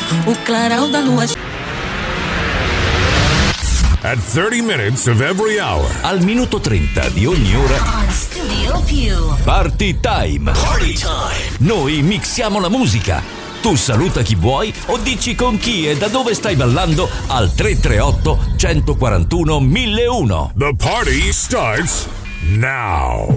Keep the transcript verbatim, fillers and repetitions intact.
o clarão da lua. At thirty minutes of every hour. Al minuto trenta di ogni ora. On Studio Più. Party time. Party time. Noi mixiamo la musica. Tu saluta chi vuoi o dici con chi e da dove stai ballando al tre tre otto, uno quattro uno, mille uno. The party starts now.